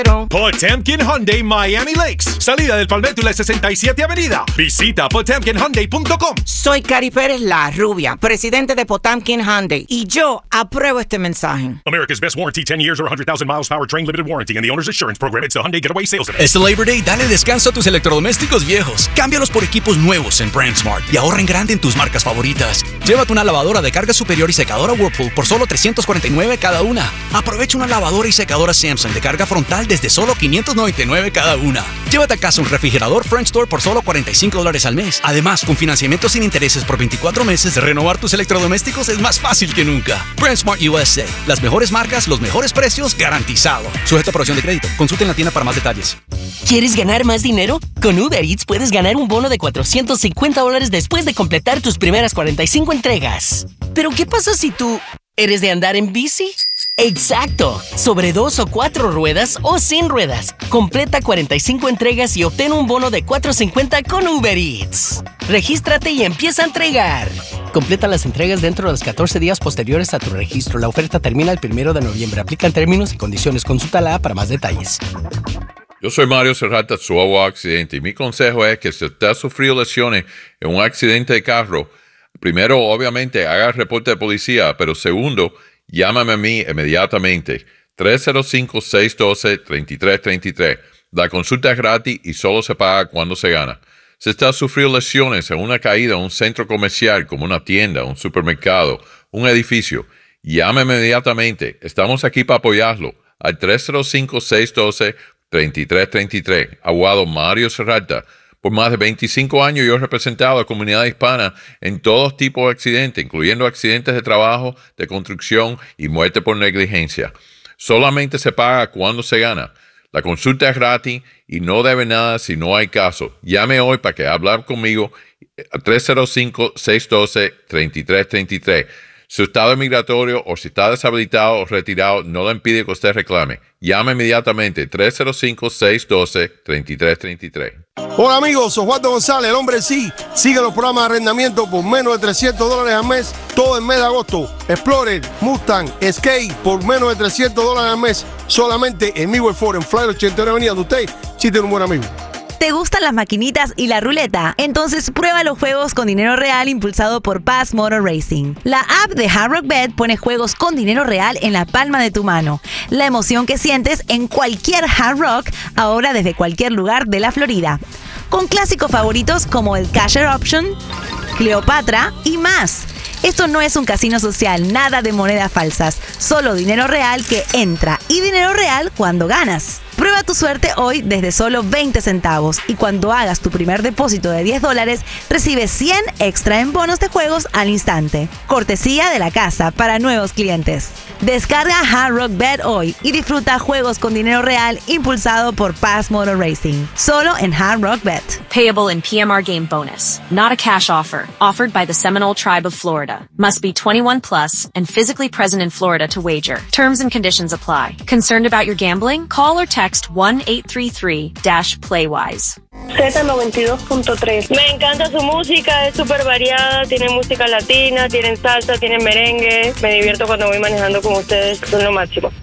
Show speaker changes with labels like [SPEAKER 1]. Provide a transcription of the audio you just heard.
[SPEAKER 1] Potemkin Hyundai Miami Lakes. Salida del Palmetto y la 67 Avenida. Visita potemkinhyundai.com.
[SPEAKER 2] Soy Cari Pérez, la rubia, presidente de Potemkin Hyundai. Y yo apruebo este mensaje.
[SPEAKER 1] America's best warranty, 10 years or 100,000 miles powertrain limited warranty and the owner's assurance program. It's a Hyundai Getaway Sales Event.
[SPEAKER 3] Este Labor Day, dale descanso a tus electrodomésticos viejos. Cámbialos por equipos nuevos en BrandSmart y ahorra en grande en tus marcas favoritas. Llévate una lavadora de carga superior y secadora Whirlpool por solo $349 cada una. Aprovecha una lavadora y secadora Samsung de carga frontal desde solo $599 cada una. Llévate a casa un refrigerador French Door por solo $45 al mes. Además, con financiamiento sin intereses por 24 meses, renovar tus electrodomésticos es más fácil que nunca. BrandSmart USA. Las mejores marcas, los mejores precios, garantizado. Sujeto a aprobación de crédito. Consulta en la tienda para más detalles.
[SPEAKER 4] ¿Quieres ganar más dinero? Con Uber Eats puedes ganar un bono de $450 después de completar tus primeras 45 entregas. ¿Pero qué pasa si tú eres de andar en bici? ¡Exacto! Sobre 2 o 4 ruedas o sin ruedas. Completa 45 entregas y obtén un bono de $450 con Uber Eats. Regístrate y empieza a entregar. Completa las entregas dentro de los 14 días posteriores a tu registro. La oferta termina el 1 de noviembre. Aplican términos y condiciones. Consulta la app para más detalles.
[SPEAKER 5] Yo soy Mario Serrata, su abogado accidente, y mi consejo es que si usted ha sufrido lesiones en un accidente de carro, primero, obviamente, haga el reporte de policía, pero segundo, llámame a mí inmediatamente, 305-612-3333. La consulta es gratis y solo se paga cuando se gana. Si usted ha sufrido lesiones en una caída en un centro comercial, como una tienda, un supermercado, un edificio, llámeme inmediatamente. Estamos aquí para apoyarlo al 305-612-3333. Abogado Mario Serrata. Por más de 25 años yo he representado a la comunidad hispana en todos tipos de accidentes, incluyendo accidentes de trabajo, de construcción y muerte por negligencia. Solamente se paga cuando se gana. La consulta es gratis y no debe nada si no hay caso. Llame hoy para que hablar conmigo a 305-612-3333. Su estado migratorio o si está deshabilitado o retirado no le impide que usted reclame. Llame inmediatamente 305-612-3333.
[SPEAKER 6] Hola amigos, soy Juan González, el hombre sí. Sigue los programas de arrendamiento por menos de $300 al mes todo el mes de agosto. Explorer, Mustang, Escape por menos de $300 al mes solamente en Midway Ford en Flyer 89 Avenida. Usted sí tiene un buen amigo.
[SPEAKER 7] ¿Te gustan las maquinitas y la ruleta? Entonces prueba los juegos con dinero real impulsado por Bass Motor Racing. La app de Hard Rock Bet pone juegos con dinero real en la palma de tu mano. La emoción que sientes en cualquier Hard Rock, ahora desde cualquier lugar de la Florida. Con clásicos favoritos como el Casher Option, Cleopatra y más. Esto no es un casino social, nada de monedas falsas, solo dinero real que entra y dinero real cuando ganas. Prueba tu suerte hoy desde solo 20 centavos y cuando hagas tu primer depósito de $10, recibes 100 extra en bonos de juegos al instante. Cortesía de la casa para nuevos clientes. Descarga Hard Rock Bet hoy y disfruta juegos con dinero real impulsado por Bass Motor Racing. Solo en Hard Rock Bet.
[SPEAKER 8] Payable in PMR game bonus. Not a cash offer. Offered by the Seminole Tribe of Florida. Must be 21 plus and physically present in Florida to wager. Terms and conditions apply. Concerned about your gambling? Call or text 1-833-PLAYWISE.
[SPEAKER 9] Z92.3. Me encanta su música, es súper variada, tiene música latina, tienen salsa, tienen merengue. Me divierto cuando voy manejando con ustedes, son lo máximo.